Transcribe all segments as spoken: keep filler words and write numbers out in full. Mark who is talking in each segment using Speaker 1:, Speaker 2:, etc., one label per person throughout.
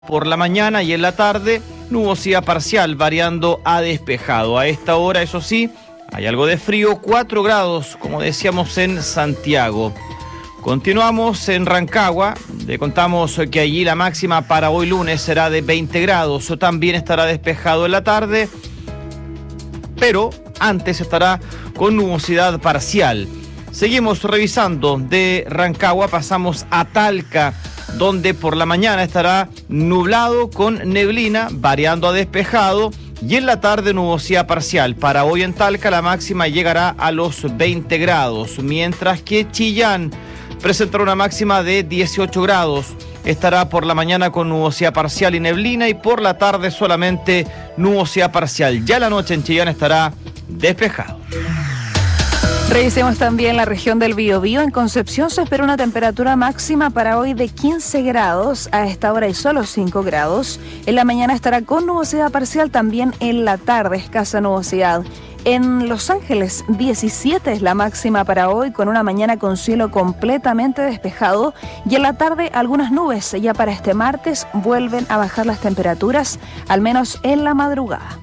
Speaker 1: Por la mañana y en la tarde, nubosidad parcial variando a despejado. A esta hora, eso sí, hay algo de frío, cuatro grados, como decíamos en Santiago. Continuamos en Rancagua, le contamos que allí la máxima para hoy lunes será de veinte grados, también estará despejado en la tarde, pero antes estará con nubosidad parcial. Seguimos revisando de Rancagua, pasamos a Talca, donde por la mañana estará nublado con neblina, variando a despejado, y en la tarde nubosidad parcial. Para hoy en Talca la máxima llegará a los veinte grados, mientras que Chillán presentará una máxima de dieciocho grados. Estará por la mañana con nubosidad parcial y neblina, y por la tarde solamente nubosidad parcial. Ya la noche en Chillán estará despejado.
Speaker 2: Revisemos también la región del Biobío. En Concepción se espera una temperatura máxima para hoy de quince grados. A esta hora hay solo cinco grados. En la mañana estará con nubosidad parcial, también en la tarde escasa nubosidad. En Los Ángeles, diecisiete es la máxima para hoy, con una mañana con cielo completamente despejado, y en la tarde algunas nubes. Ya para este martes vuelven a bajar las temperaturas, al menos en la madrugada.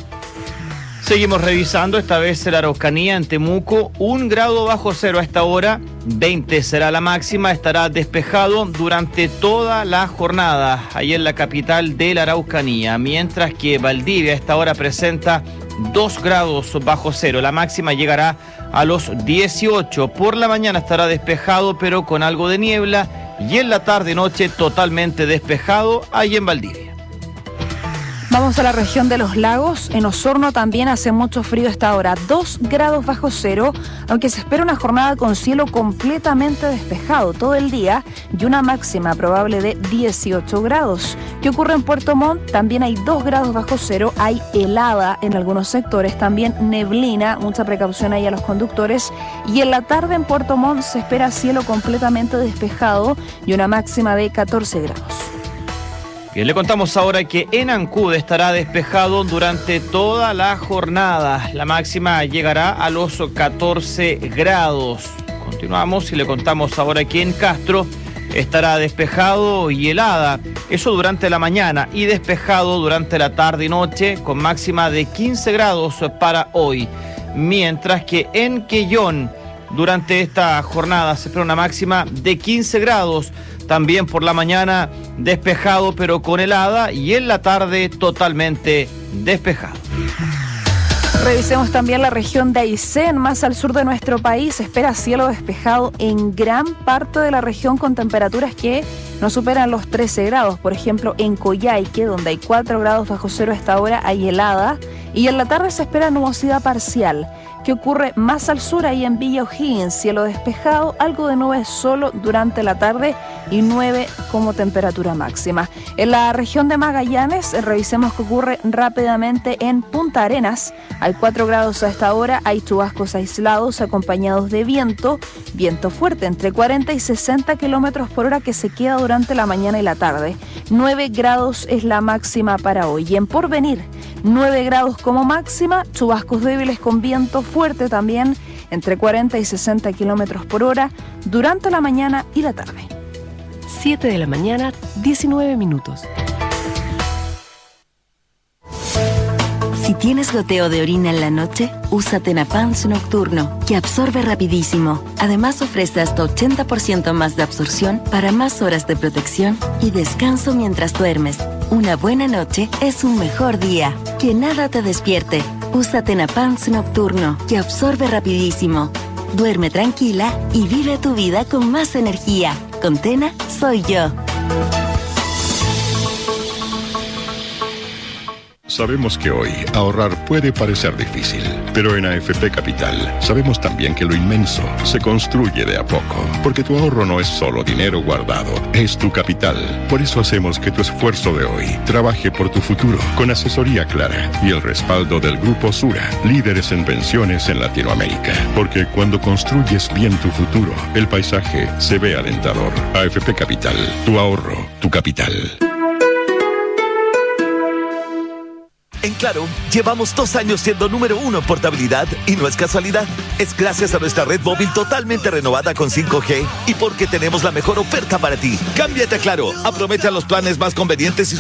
Speaker 1: Seguimos revisando, esta vez en la Araucanía, en Temuco, un grado bajo cero a esta hora, veinte será la máxima, estará despejado durante toda la jornada, ahí en la capital de la Araucanía, mientras que Valdivia a esta hora presenta dos grados bajo cero, la máxima llegará a los dieciocho, por la mañana estará despejado pero con algo de niebla, y en la tarde y noche totalmente despejado ahí en Valdivia.
Speaker 2: Vamos a la región de los lagos. En Osorno también hace mucho frío a esta hora, dos grados bajo cero, aunque se espera una jornada con cielo completamente despejado todo el día y una máxima probable de dieciocho grados. ¿Qué ocurre en Puerto Montt? También hay dos grados bajo cero, hay helada en algunos sectores, también neblina, mucha precaución ahí a los conductores, y en la tarde en Puerto Montt se espera cielo completamente despejado y una máxima de catorce grados.
Speaker 1: Bien, le contamos ahora que en Ancud estará despejado durante toda la jornada. La máxima llegará a los catorce grados. Continuamos y le contamos ahora que en Castro estará despejado y helada. Eso durante la mañana, y despejado durante la tarde y noche, con máxima de quince grados para hoy. Mientras que en Quellón, durante esta jornada se espera una máxima de quince grados. También por la mañana despejado pero con helada, y en la tarde totalmente despejado.
Speaker 2: Revisemos también la región de Aysén, más al sur de nuestro país. Se espera cielo despejado en gran parte de la región, con temperaturas que no superan los trece grados. Por ejemplo, en Coyhaique, donde hay cuatro grados bajo cero a esta hora, hay helada, y en la tarde se espera nubosidad parcial. ¿Qué ocurre más al sur? Ahí en Villa O'Higgins, cielo despejado, algo de nubes solo durante la tarde y nueve como temperatura máxima. En la región de Magallanes, revisemos qué ocurre rápidamente en Punta Arenas. Hay cuatro grados a esta hora, hay chubascos aislados acompañados de viento, viento fuerte entre cuarenta y sesenta kilómetros por hora que se queda durante la mañana y la tarde. nueve grados es la máxima para hoy. Y en Porvenir, nueve grados como máxima, chubascos débiles con viento fuerte también, entre cuarenta y sesenta kilómetros por hora, durante la mañana y la tarde.
Speaker 3: siete de la mañana, diecinueve minutos.
Speaker 4: Si tienes goteo de orina en la noche, usa Tenapans Nocturno, que absorbe rapidísimo. Además ofrece hasta ochenta por ciento más de absorción para más horas de protección y descanso mientras duermes. Una buena noche es un mejor día. Que nada te despierte. Usa Tenapans Nocturno, que absorbe rapidísimo. Duerme tranquila y vive tu vida con más energía. Con Tena, soy yo.
Speaker 5: Sabemos que hoy ahorrar puede parecer difícil, pero en A F P Capital sabemos también que lo inmenso se construye de a poco, porque tu ahorro no es solo dinero guardado, es tu capital. Por eso hacemos que tu esfuerzo de hoy trabaje por tu futuro, con asesoría clara y el respaldo del Grupo Sura, líderes en pensiones en Latinoamérica. Porque cuando construyes bien tu futuro, el paisaje se ve alentador. A F P Capital, tu ahorro, tu capital.
Speaker 6: En Claro, llevamos dos años siendo número uno en portabilidad y no es casualidad. Es gracias a nuestra red móvil totalmente renovada con cinco G y porque tenemos la mejor oferta para ti. Cámbiate a Claro, aprovecha los planes más convenientes y